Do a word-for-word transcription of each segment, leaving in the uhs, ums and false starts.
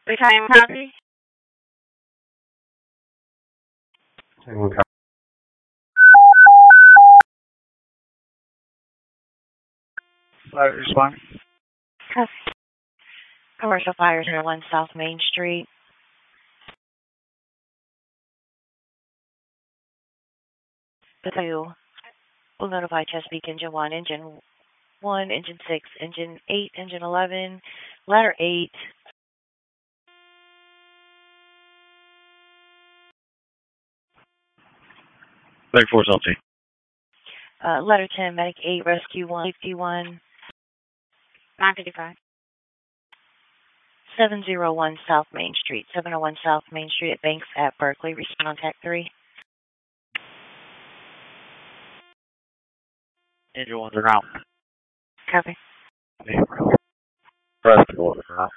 Battalion copy. Battalion copy. Fire respond. Copy. Commercial fire zero one South Main Street. Battalion will notify Chesapeake Engine one, Engine one, Engine six, Engine eight, Engine eleven, Ladder eight. Leg force empty. Uh, Ladder ten, Medic eight, Rescue one, Safety one. nine fifty-five. seven oh one South Main Street. seven oh one South Main Street at Banks at Berkeley. Respond on T A C three. Engine one's around. Copy. Press the order out.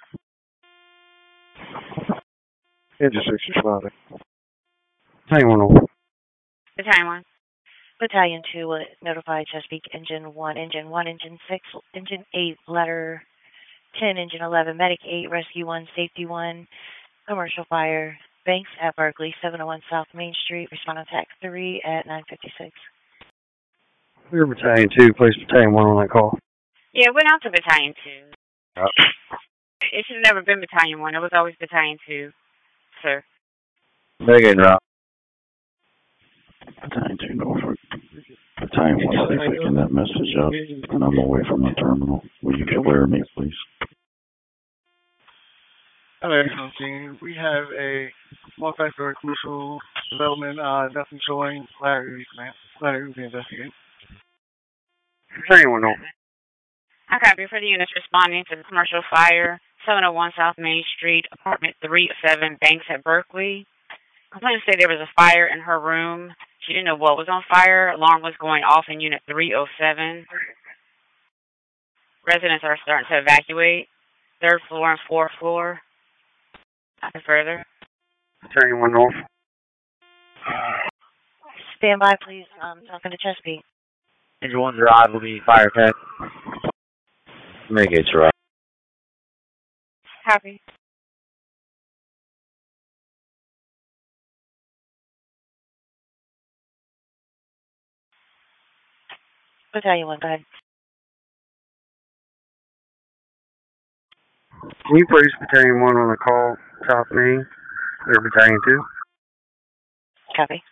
Engine six responding. Battalion one over. Battalion one. Battalion two will notify Chesapeake Engine one, Engine one, Engine six, Engine eight, Ladder ten, Engine eleven, Medic eight, Rescue one, Safety one, Commercial fire, Banks at Berkeley, seven oh one South Main Street. Respond on T A C three at nine fifty-six. Clear Battalion two, place Battalion one on that call. Yeah, it went out to Battalion two. Yep. It should have never been Battalion one. It was always Battalion two, sir. Negative route. Battalion two Norfolk. Battalion one is picking that message up, and I'm away from the terminal. Will you clear me, please? Hello, team. We have a multi-story commercial development, uh, nothing showing. Larry, man. Larry, we can investigate. Battalion one over. I copy for the units responding to the commercial fire, seven oh one South Main Street, apartment three oh seven, Banks at Berkeley. Complainant said there was a fire in her room. She didn't know what was on fire. Alarm was going off in unit three oh seven. Residents are starting to evacuate. Third floor and fourth floor. Copy further. Battalion one north. Stand by, please. I'm talking to Chesapeake. Engine one's arrival will be fire attack. Mitigate's right. Copy. Battalion one, go ahead. Can you place Battalion one on the call, South Main? Clear Battalion two. Copy.